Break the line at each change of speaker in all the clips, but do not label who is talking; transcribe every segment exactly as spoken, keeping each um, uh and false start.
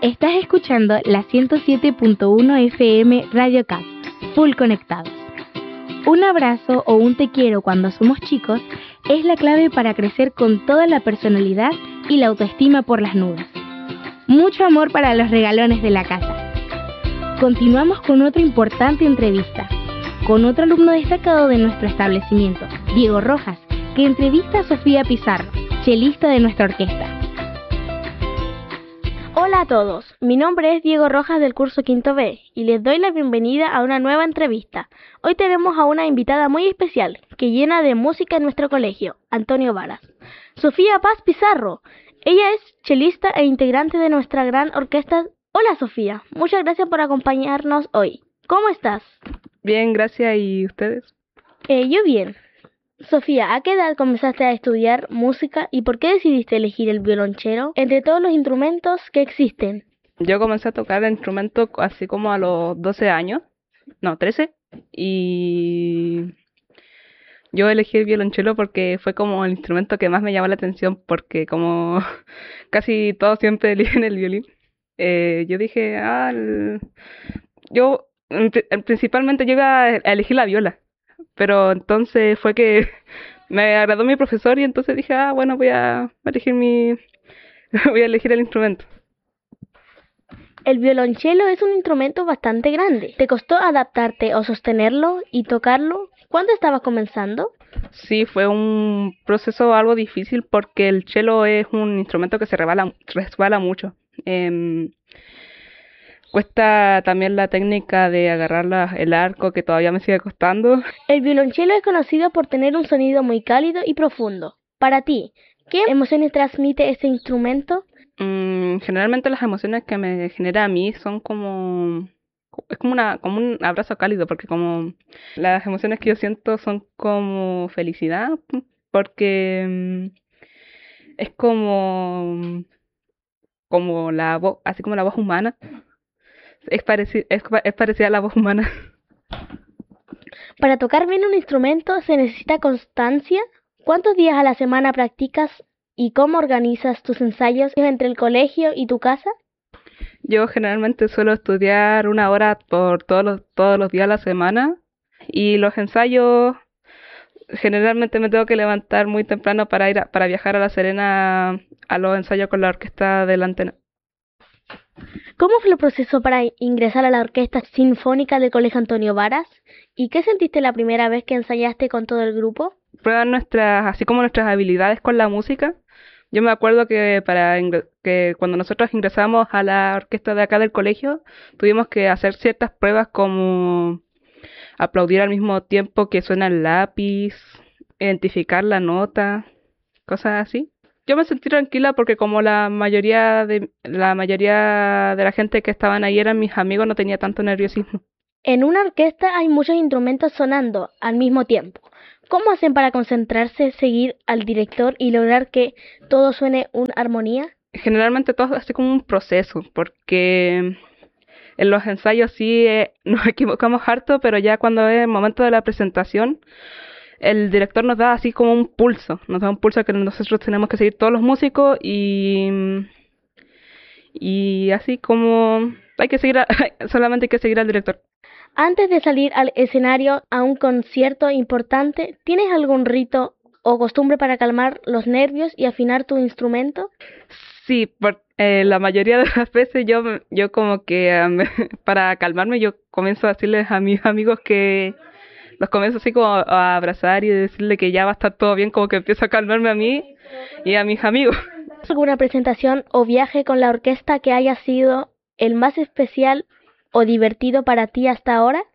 Estás escuchando la ciento siete punto uno F M Radio Cat, full conectados. Un abrazo o un te quiero cuando somos chicos es la clave para crecer con toda la personalidad y la autoestima por las nubes. Mucho amor para los regalones de la casa. Continuamos con otra importante entrevista, con otro alumno destacado de nuestro establecimiento, Diego Rojas, que entrevista a Sofía Pizarro, chelista de nuestra orquesta. Hola a todos, mi nombre es Diego Rojas del curso Quinto B y les doy la bienvenida a una nueva entrevista. Hoy tenemos a una invitada muy especial que llena de música en nuestro colegio, Antonio Varas. Sofía Paz Pizarro, ella es chelista e integrante de nuestra gran orquesta. Hola Sofía, muchas gracias por acompañarnos hoy. ¿Cómo estás?
Bien, gracias. ¿Y ustedes?
Eh, yo bien. Sofía, ¿a qué edad comenzaste a estudiar música y por qué decidiste elegir el violonchelo entre todos los instrumentos que existen?
Yo comencé a tocar el instrumento así como a los doce años, no, trece, y yo elegí el violonchelo porque fue como el instrumento que más me llamó la atención, porque como casi todos siempre eligen el violín, eh, yo dije, ah, el... yo principalmente yo iba a elegir la viola. Pero entonces fue que me agradó mi profesor y entonces dije, ah, bueno, voy a elegir mi voy a elegir el instrumento.
El violonchelo es un instrumento bastante grande. ¿Te costó adaptarte o sostenerlo y tocarlo? ¿Cuándo estabas comenzando?
Sí, fue un proceso algo difícil porque el cello es un instrumento que se resbala, resbala mucho. Eh, Cuesta también la técnica de agarrar la, el arco, que todavía me sigue costando.
El violonchelo es conocido por tener un sonido muy cálido y profundo. Para ti, ¿qué emociones transmite este instrumento?
Mm, generalmente las emociones que me genera a mí son como... Es como, una, como un abrazo cálido, porque como las emociones que yo siento son como felicidad, porque mm, es como, como la voz, así como la voz humana. Es, pareci es, es parecida a la voz humana.
Para tocar bien un instrumento se necesita constancia. ¿Cuántos días a la semana practicas y cómo organizas tus ensayos entre el colegio y tu casa?
Yo generalmente suelo estudiar una hora por todos los, todos los días a la semana y los ensayos generalmente me tengo que levantar muy temprano para ir a, para viajar a La Serena a los ensayos con la orquesta de la Antena.
¿Cómo fue el proceso para ingresar a la Orquesta Sinfónica del Colegio Antonio Varas? ¿Y qué sentiste la primera vez que ensayaste con todo el grupo?
Prueban nuestras, así como nuestras habilidades con la música. Yo me acuerdo que para que cuando nosotros ingresamos a la orquesta de acá del colegio, tuvimos que hacer ciertas pruebas como aplaudir al mismo tiempo que suena el lápiz, identificar la nota, cosas así. Yo me sentí tranquila porque como la mayoría de la mayoría de la gente que estaban ahí eran mis amigos, no tenía tanto nerviosismo.
En una orquesta hay muchos instrumentos sonando al mismo tiempo. ¿Cómo hacen para concentrarse, seguir al director y lograr que todo suene en armonía?
Generalmente todo es así como un proceso, porque en los ensayos sí eh, nos equivocamos harto, pero ya cuando es el momento de la presentación, el director nos da así como un pulso, nos da un pulso que nosotros tenemos que seguir todos los músicos y y así como hay que seguir, a, solamente hay que seguir al director.
Antes de salir al escenario a un concierto importante, ¿tienes algún rito o costumbre para calmar los nervios y afinar tu instrumento?
Sí, por, eh, la mayoría de las veces yo, yo como que um, para calmarme yo comienzo a decirles a mis amigos que los comienzo así como a abrazar y decirle que ya va a estar todo bien, como que empiezo a calmarme a mí y a mis amigos.
¿Alguna presentación o viaje con la orquesta que haya sido el más especial o divertido para ti hasta ahora?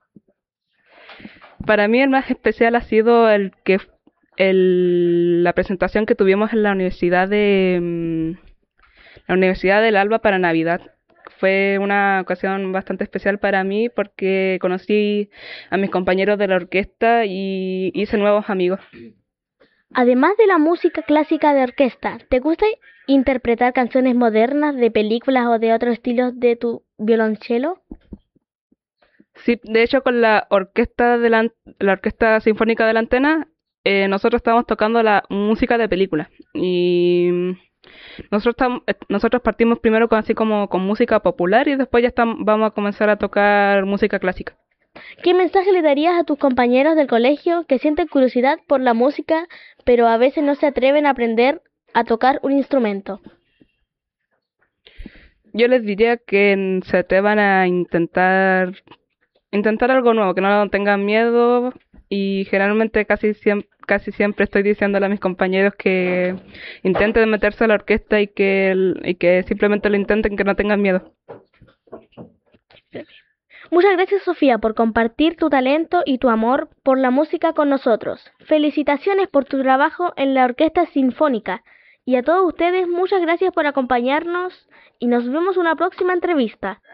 Para mí el más especial ha sido el que el, la presentación que tuvimos en la universidad de la Universidad del Alba para Navidad. Fue una ocasión bastante especial para mí porque conocí a mis compañeros de la orquesta y hice nuevos amigos.
Además de la música clásica de orquesta, ¿te gusta interpretar canciones modernas de películas o de otros estilos de tu violonchelo?
Sí, de hecho con la orquesta de la, la orquesta sinfónica de la Antena, eh, nosotros estábamos tocando la música de películas y Nosotros, tam- eh, nosotros partimos primero con así como con música popular y después ya estam- vamos a comenzar a tocar música clásica.
¿Qué mensaje le darías a tus compañeros del colegio que sienten curiosidad por la música, pero a veces no se atreven a aprender a tocar un instrumento?
Yo les diría que mm, se atrevan a intentar intentar algo nuevo, que no tengan miedo y generalmente casi siempre, casi siempre estoy diciéndole a mis compañeros que intenten meterse a la orquesta y que, el- y que simplemente lo intenten, que no tengan miedo.
Muchas gracias, Sofía, por compartir tu talento y tu amor por la música con nosotros. Felicitaciones por tu trabajo en la Orquesta Sinfónica. Y a todos ustedes, muchas gracias por acompañarnos y nos vemos en una próxima entrevista.